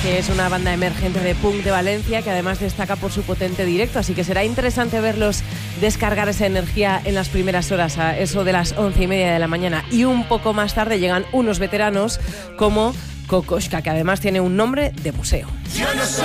que es una banda emergente de punk de Valencia que además destaca por su potente directo, así que será interesante verlos descargar esa energía en las primeras horas, a eso de las 11:30 de la mañana. Y un poco más tarde llegan unos veteranos como Kokoschka, que además tiene un nombre de museo.